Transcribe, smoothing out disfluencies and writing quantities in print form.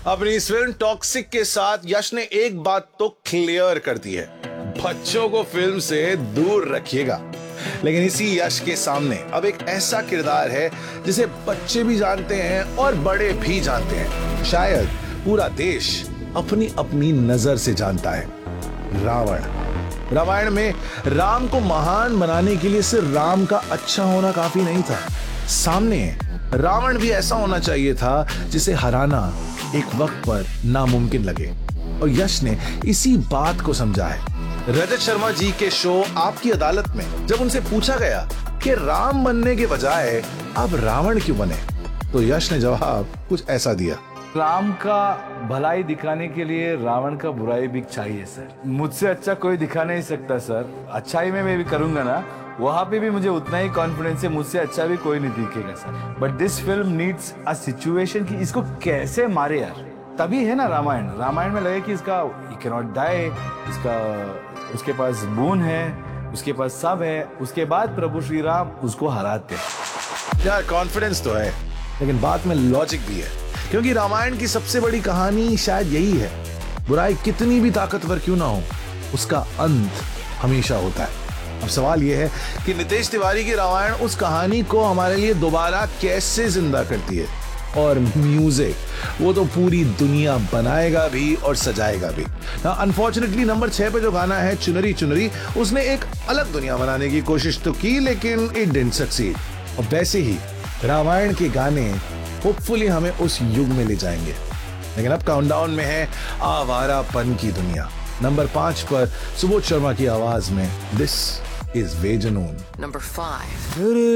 अपनी इस film toxic के साथ यश ने एक बात तो क्लियर कर दी है, बच्चों को फिल्म से दूर रखिएगा। लेकिन इसी यश के सामने अब एक ऐसा किरदार है जिसे बच्चे भी जानते हैं और बड़े भी जानते हैं, शायद पूरा देश अपनी अपनी नजर से जानता है, रावण। रामायण में राम को महान बनाने के लिए सिर्फ राम का अच्छा होना काफी नहीं था, सामने रावण भी ऐसा होना चाहिए था जिसे हराना एक वक्त पर नामुमकिन लगे। और यश ने इसी बात को समझा है। रजत शर्मा जी के शो आपकी अदालत में जब उनसे पूछा गया कि राम बनने के बजाय अब रावण क्यों बने, तो यश ने जवाब कुछ ऐसा दिया। राम का भलाई दिखाने के लिए रावण का बुराई भी चाहिए सर। मुझसे अच्छा कोई दिखा नहीं सकता सर। अच्छाई में मैं भी करूंगा ना, वहां पे भी मुझे उतना ही कॉन्फिडेंस है, मुझसे अच्छा भी कोई नहीं दिखेगा sir. But this film needs a situation कि इसको कैसे मारे यार, तभी है ना रामायण। रामायण में लगे कि इसका ही कैन नॉट डाई, इसका उसके पास बून है, उसके पास सब है, उसके बाद प्रभु श्री राम उसको हराते हैं। यार कॉन्फिडेंस तो है, लेकिन बात में लॉजिक भी है, क्योंकि रामायण की सबसे बड़ी कहानी शायद यही है, बुराई कितनी भी ताकतवर क्यों ना हो, उसका अंत हमेशा होता है। अब सवाल यह है कि नितेश तिवारी की रामायण उस कहानी को हमारे लिए दोबारा कैसे जिंदा करती है। और म्यूजिक, वो तो पूरी दुनिया बनाएगा भी और सजाएगा भी। अनफॉर्चुनेटली नंबर 6 पे जो गाना है चुनरी चुनरी, उसने एक अलग दुनिया बनाने की कोशिश तो की, लेकिन इट डिडंट सक्सीड। और वैसे ही रामायण के गाने होपफुली हमें उस युग में ले जाएंगे। लेकिन अब काउंटडाउन में है आवारापन की दुनिया। नंबर 5 पर सुबोध शर्मा की आवाज में दिस इज वे जुनून। Number 5.